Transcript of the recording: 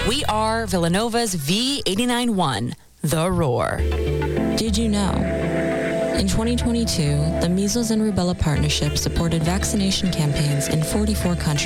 We are Villanova's V89.1, The Roar. Did you know? In 2022, the Measles and Rubella Partnership supported vaccination campaigns in 44 countries.